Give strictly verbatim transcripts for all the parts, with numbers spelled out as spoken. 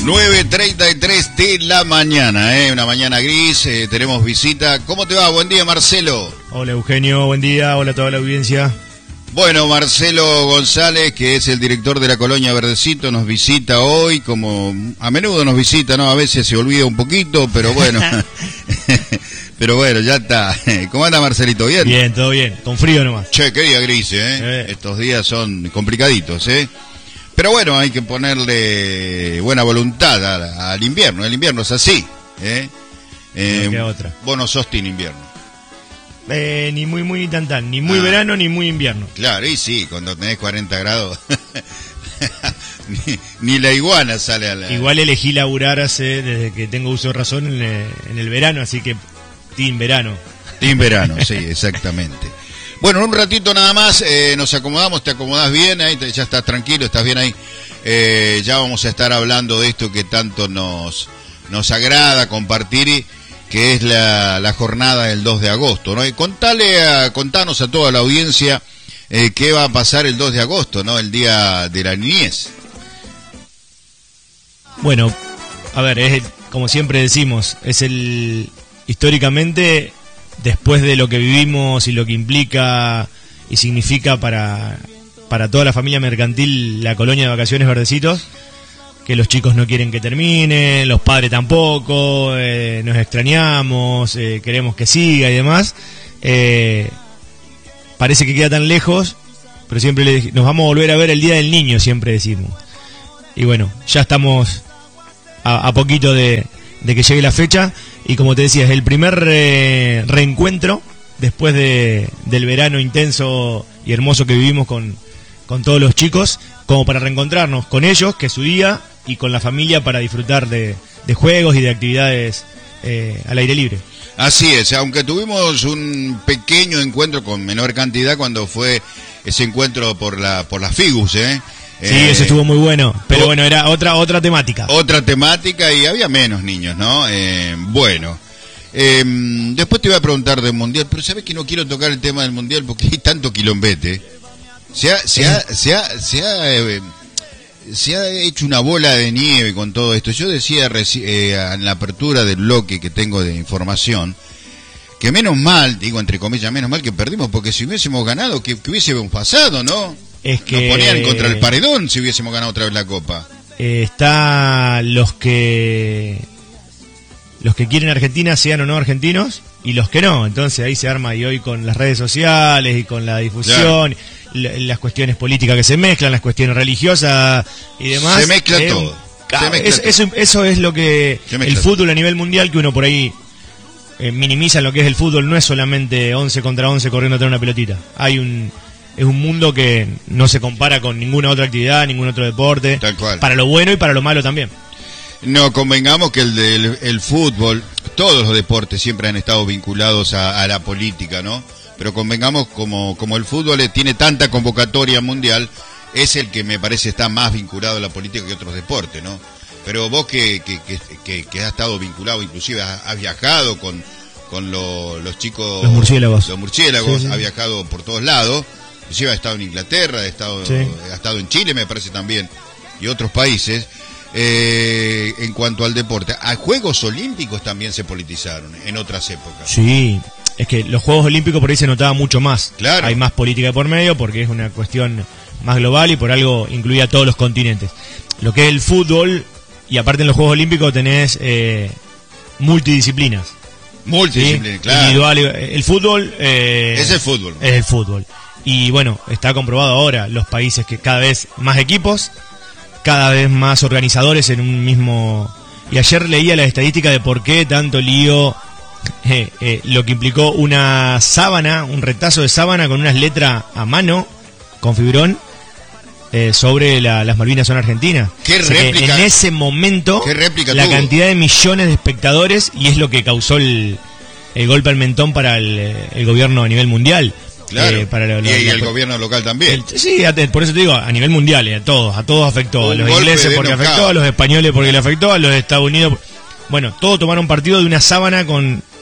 nueve treinta y tres de la mañana, ¿eh? Una mañana gris, eh, tenemos visita. ¿Cómo te va? Buen día, Marcelo. Hola, Eugenio, buen día, hola a toda la audiencia. Bueno, Marcelo González, que es el director de la Colonia Verdecito, nos visita hoy, como a menudo nos visita, ¿no? A veces se olvida un poquito, pero bueno. Pero bueno, ya está. ¿Cómo anda, Marcelito? ¿Bien? Bien, todo bien, con frío nomás. Che, qué día gris, ¿eh? eh. Estos días son complicaditos, ¿eh? Pero bueno, hay que ponerle buena voluntad al, al invierno. El invierno es así, ¿eh? eh no queda otra. Vos no sos team invierno. Eh, ni muy, muy, ni tan, tan. Ni muy ah. verano, ni muy invierno. Claro, y sí, cuando tenés cuarenta grados. ni, ni la iguana sale a la... Igual elegí laburar hace, desde que tengo uso de razón, en el, en el verano, así que team verano. Team verano, sí, exactamente. Bueno, en un ratito nada más eh, nos acomodamos, te acomodás bien, ahí te, ya estás tranquilo, estás bien ahí. Eh, ya vamos a estar hablando de esto que tanto nos nos agrada compartir, y, que es la, la jornada del dos de agosto, ¿no? Y contale a, contanos a toda la audiencia eh, qué va a pasar el dos de agosto, ¿no? El Día de la Niñez. Bueno, a ver, es el, como siempre decimos, es el históricamente... después de lo que vivimos y lo que implica y significa para, para toda la familia mercantil la colonia de vacaciones Verdecitos, que los chicos no quieren que termine, los padres tampoco, eh, nos extrañamos, eh, queremos que siga y demás, eh, parece que queda tan lejos, pero siempre le, nos vamos a volver a ver el Día del Niño, siempre decimos. Y bueno, ya estamos a, a poquito de, de que llegue la fecha. Y como te decía, es el primer eh, reencuentro después de, del verano intenso y hermoso que vivimos con, con todos los chicos, como para reencontrarnos con ellos, que es su día, y con la familia para disfrutar de, de juegos y de actividades eh, al aire libre. Así es, aunque tuvimos un pequeño encuentro con menor cantidad cuando fue ese encuentro por la por las Figus, ¿eh? Sí, eh, eso estuvo muy bueno, pero o, bueno, era otra otra temática. Otra temática y había menos niños, ¿no? Eh, bueno, eh, después te iba a preguntar del Mundial, pero sabes que no quiero tocar el tema del Mundial porque hay tanto quilombete. Se ha, se ha, se ha, se ha, eh, se ha hecho una bola de nieve con todo esto. Yo decía eh, en la apertura del bloque que tengo de información, que menos mal, digo entre comillas, menos mal que perdimos, porque si hubiésemos ganado, que, que hubiésemos pasado, ¿no? Es que nos ponían contra el paredón si hubiésemos ganado otra vez la Copa. Eh, está los que los que quieren Argentina, sean o no argentinos, y los que no. Entonces ahí se arma, y hoy con las redes sociales y con la difusión, claro, las cuestiones políticas que se mezclan, las cuestiones religiosas y demás. Se mezcla eh, todo. Ca- se mezcla es, todo. Eso, eso es lo que el fútbol todo. A nivel mundial, que uno por ahí eh, minimiza lo que es el fútbol, no es solamente once contra once corriendo atrás de una pelotita. Hay un... Es un mundo que no se compara con ninguna otra actividad, ningún otro deporte. Tal cual. Para lo bueno y para lo malo también. No, convengamos que el del el fútbol, todos los deportes siempre han estado vinculados a, a la política, ¿no? Pero convengamos, como, como el fútbol tiene tanta convocatoria mundial, es el que me parece está más vinculado a la política que otros deportes, ¿no? Pero vos que, que, que, que, que has estado vinculado, inclusive has, has viajado con, con lo, los chicos... Los murciélagos. Los murciélagos, sí, sí. Has viajado por todos lados. Inclusive ha estado en Inglaterra, ha estado, sí. ha estado en Chile, me parece también, y otros países. Eh, en cuanto al deporte, a Juegos Olímpicos también se politizaron en otras épocas. Sí, es que los Juegos Olímpicos por ahí se notaba mucho más. Claro. Hay más política por medio porque es una cuestión más global y por algo incluía a todos los continentes. Lo que es el fútbol, y aparte en los Juegos Olímpicos tenés eh, multidisciplinas. Multidisciplinas, ¿sí? Claro. Individual, el fútbol... Eh, es el fútbol. Es el fútbol. Y bueno, está comprobado ahora, los países que cada vez más equipos, cada vez más organizadores en un mismo... Y ayer leía la estadística de por qué tanto lío, eh, eh, lo que implicó una sábana, un retazo de sábana con unas letras a mano, con fibrón, eh, sobre la, las Malvinas son argentinas. ¿Qué o sea, réplica? En ese momento, ¿Qué réplica la tuvo? Cantidad de millones de espectadores, y es lo que causó el, el golpe al mentón para el, el gobierno a nivel mundial. Claro, eh, para lo, lo, y, y la, el gobierno local también. El, sí, por eso te digo, a nivel mundial, a todos, a todos afectó. Un A los golpe ingleses de porque knockout. afectó, a los españoles porque le afectó, a los de Estados Unidos. Bueno, todos tomaron partido de una sábana con...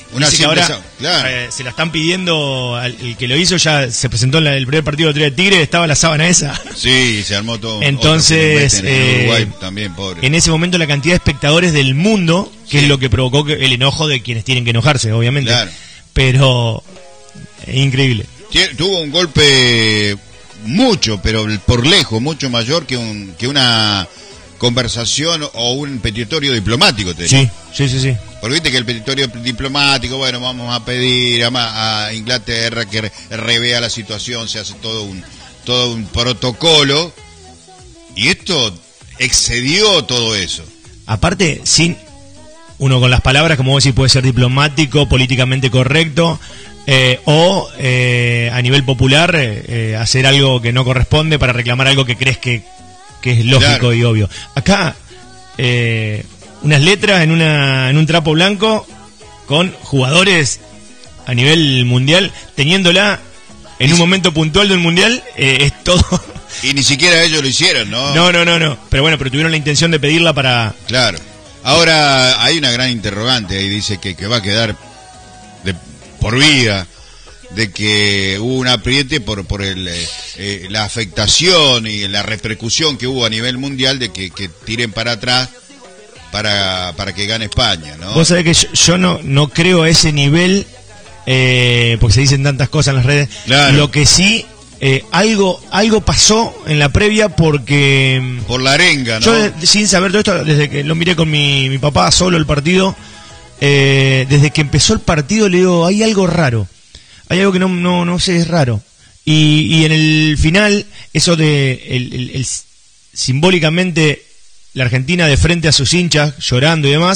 Una Dice que ahora simple- claro. eh, se la están pidiendo, al, el que lo hizo ya se presentó en la- el primer partido de Tigre, estaba la sábana esa. Sí, se armó todo. Entonces, otro quilombete en eh, Uruguay también, pobre. En ese momento la cantidad de espectadores del mundo, que Sí. es lo que provocó que- el enojo de quienes tienen que enojarse, obviamente. Claro. Pero es increíble. Tie- Tuvo un golpe mucho, pero por lejos, mucho mayor que un que una conversación o un petitorio diplomático, te diría. Sí, sí, sí, sí. Porque viste que el petitorio diplomático, bueno, vamos a pedir a, ma- a Inglaterra que re- revea la situación, se hace todo un todo un protocolo, y esto excedió todo eso. Aparte, sin uno con las palabras, como vos decís, puede ser diplomático, políticamente correcto, eh, o eh, a nivel popular eh, eh, hacer algo que no corresponde para reclamar algo que crees que, que es lógico Claro. y obvio. Acá, eh, unas letras en, una, en un trapo blanco con jugadores a nivel mundial, teniéndola en un momento puntual del mundial, eh, es todo... Y ni siquiera ellos lo hicieron, ¿no? No, no, no, no. Pero bueno, pero tuvieron la intención de pedirla para... Claro. Ahora hay una gran interrogante ahí, dice que, que va a quedar de por vida, de que hubo un apriete por por el, eh, eh, la afectación y la repercusión que hubo a nivel mundial de que, que tiren para atrás para para que gane España, ¿no? Vos sabés que yo, yo no, no creo a ese nivel, eh, porque se dicen tantas cosas en las redes. Claro. Lo que sí, eh, algo algo pasó en la previa porque... Por la arenga, ¿no? Yo, de- sin saber todo esto, desde que lo miré con mi, mi papá solo el partido, eh, desde que empezó el partido le digo, hay algo raro. Hay algo que no, no, no sé, es raro. Y, y en el final, eso de el, el- el- simbólicamente la Argentina de frente a sus hinchas, llorando y demás,